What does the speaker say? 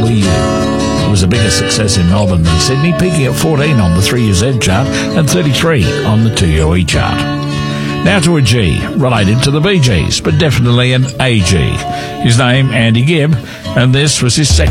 W. It was a bigger success in Melbourne than Sydney, peaking at 14 on the 3UZ chart and 33 on the 2UE chart. Now to a G, related to the Bee Gees, but definitely an AG. His name, Andy Gibb, and this was his second